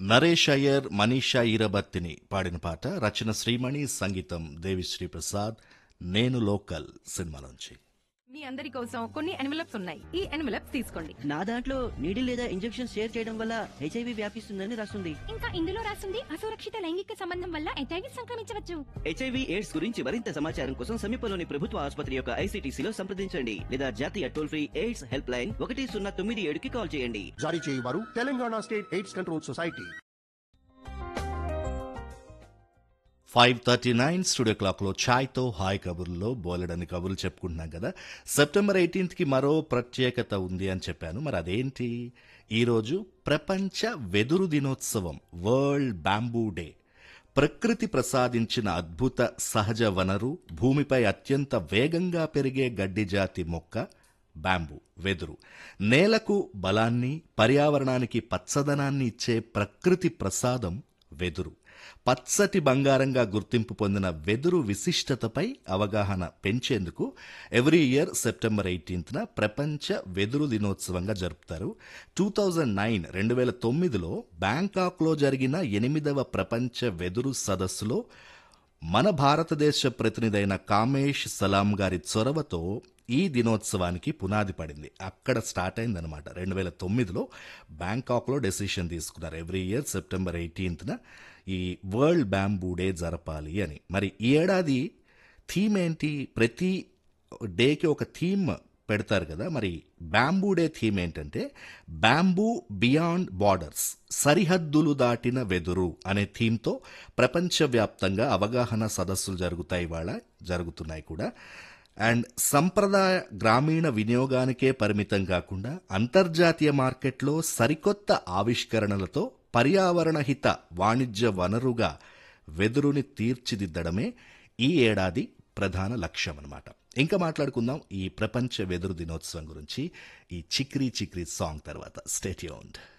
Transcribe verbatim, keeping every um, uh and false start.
నరేష్ అయ్యర్ మనీషా ఈరబత్తిని పాడిన పాట రచన శ్రీమణి, సంగీతం దేవిశ్రీ ప్రసాద్. నేను లోకల్ సినిమాలోంచి. మీ అందరి కోసం కొన్ని ఎన్వలప్స్ ఉన్నాయి. ఈ ఎన్వలప్స్ తీసుకోండి. నా దాంట్లో నీడిల్ లేదా ఇంజెక్షన్ షేర్ చేయడం వల్ల హెచ్ఐవి వ్యాపిస్తుందని రాస్తుంది. ఇంకా ఇందులో రాస్తుంది అసురక్షిత లైంగిక సంబంధం వల్ల హెచ్ఐవి సంక్రమించవచ్చు. హెచ్ఐవి ఎయిడ్స్ గురించి మరింత సమాచారం కోసం సమీపంలోని ప్రభుత్వ ఆసుపత్రి యొక్క ఐసీటీసీలో సంప్రదించండి లేదా జాతీయ toll free AIDS help line ఒకటి సున్నా తొమ్మిది ఏడుకి కాల్ చేయండి. జారీ చేయవారు Telangana state AIDS control society. Five thirty nine studio క్లాక్లో ఛాయ్తో హాయ్ కబుర్లో బోలెడని కబుర్లు చెప్పుకుంటున్నాం కదా. సెప్టెంబర్ ఎయిటీన్త్కి మరో ప్రత్యేకత ఉంది అని చెప్పాను. మరి అదేంటి? ఈరోజు ప్రపంచ వెదురు దినోత్సవం, వరల్డ్ బ్యాంబూ డే. ప్రకృతి ప్రసాదించిన అద్భుత సహజ వనరు, భూమిపై అత్యంత వేగంగా పెరిగే గడ్డి జాతి మొక్క బ్యాంబూ, వెదురు. నేలకు బలాన్ని, పర్యావరణానికి పచ్చదనాన్ని ఇచ్చే ప్రకృతి ప్రసాదం వెదురు. పచ్చటి బంగారంగా గుర్తింపు పొందిన వెదురు విశిష్టతపై అవగాహన పెంచేందుకు ఎవ్రీ ఇయర్ సెప్టెంబర్ ఎయిటీన్త్న ప్రపంచ వెదురు దినోత్సవంగా జరుపుతారు. టూ థౌజండ్ నైన్ రెండు వేల తొమ్మిదిలో బ్యాంకాక్లో జరిగిన ఎనిమిదవ ప్రపంచ వెదురు సదస్సులో మన భారతదేశ ప్రతినిధి అయిన కామేష్ సలాం గారి చొరవతో ఈ దినోత్సవానికి పునాది పడింది. అక్కడ స్టార్ట్ అయిందనమాట. రెండు వేల తొమ్మిదిలో బ్యాంకాక్లో డెసిషన్ తీసుకున్నారు ఎవ్రీ ఇయర్ సెప్టెంబర్ ఎయిటీన్త్న ఈ వరల్డ్ బ్యాంబూ డే జరపాలి అని. మరి ఈ ఏడాది థీమ్ ఏంటి? ప్రతి డేకి ఒక థీమ్ పెడతారు కదా. మరి బ్యాంబూ డే థీమ్ ఏంటంటే బ్యాంబూ బియాండ్ బార్డర్స్, సరిహద్దులు దాటిన వెదురు అనే థీమ్తో ప్రపంచవ్యాప్తంగా అవగాహన సదస్సులు జరుగుతాయి, ఇవాళ జరుగుతున్నాయి కూడా. అండ్ సంప్రదాయ గ్రామీణ వినియోగానికే పరిమితం కాకుండా అంతర్జాతీయ మార్కెట్లో సరికొత్త ఆవిష్కరణలతో పర్యావరణ హిత వాణిజ్య వనరుగా వెదురుని తీర్చిదిద్దడమే ఈ ఏడాది ప్రధాన లక్ష్యం అన్నమాట. ఇంకా మాట్లాడుకుందాం ఈ ప్రపంచ వెదురు దినోత్సవం గురించి ఈ చిక్రీ చిక్రీ సాంగ్ తర్వాత. Stay tuned.